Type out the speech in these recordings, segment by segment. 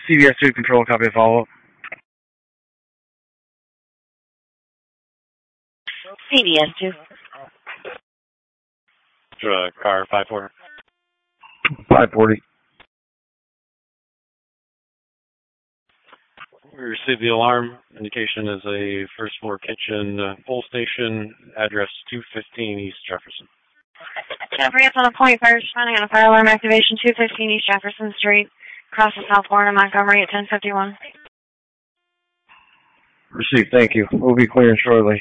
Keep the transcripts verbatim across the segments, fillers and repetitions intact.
C B S two control, copy of follow-up. C B S two. Uh, car five forty. five forty. We received the alarm. Indication is a first floor kitchen uh, full station, address two fifteen East Jefferson. Jeffrey, it's on a point. Fire responding on a fire alarm activation, two fifteen East Jefferson Street, across the South Warren and Montgomery at ten fifty-one. Received, thank you. We'll be clearing shortly.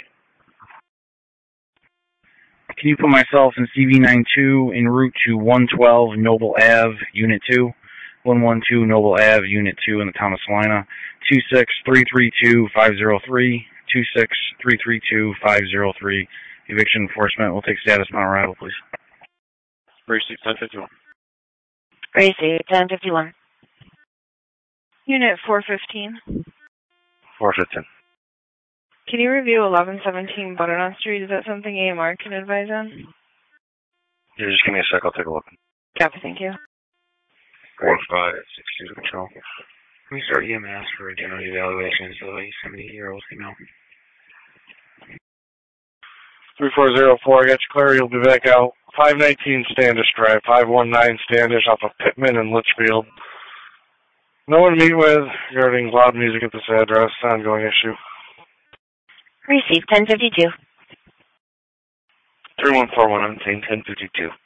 Can you put myself in C V ninety-two en route to one twelve Noble Avenue, Unit two? one twelve Noble Avenue, Unit two in the town of Salina. two six three three two five zero three. two six three three two five zero three. Eviction enforcement. We'll take status on arrival, please. Receipt ten fifty-one. Receipt ten fifty-one. Unit four fifteen. four fifteen. Can you review eleven seventeen Butternut Street? Is that something A M R can advise on? Yeah, just give me a sec. I'll take a look. Copy, thank you. four five six two control. Can we start E M S for a general evaluation so a seventy-year-old female? three four zero four, I got you clear. You'll be back out. five nineteen Standish Drive, five one nine Standish off of Pittman and Litchfield. No one to meet with regarding loud music at this address. Ongoing issue. Receipt ten fifty-two. three one four one, I'm saying ten fifty-two.